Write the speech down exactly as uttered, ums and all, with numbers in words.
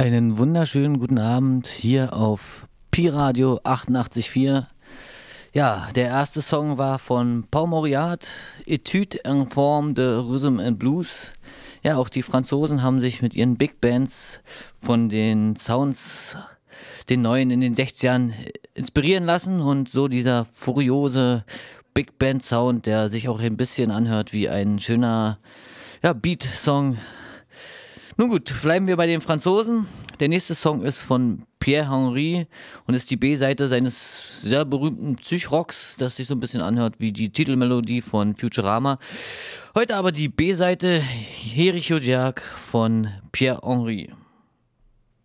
Einen wunderschönen guten Abend hier auf Pi Radio achtundachtzig Komma vier. Ja, der erste Song war von Paul Mauriat, Etude en forme de Rhythm and Blues. Ja, auch die Franzosen haben sich mit ihren Big Bands von den Sounds, den neuen in den sechzigern inspirieren lassen und so dieser furiose Big Band Sound, der sich auch ein bisschen anhört wie ein schöner ja, Beat-Song. Nun gut, bleiben wir bei den Franzosen. Der nächste Song ist von Pierre Henry und ist die B-Seite seines sehr berühmten Psychrocks, das sich so ein bisschen anhört wie die Titelmelodie von Futurama. Heute aber die B-Seite Hericho Jerk von Pierre Henry.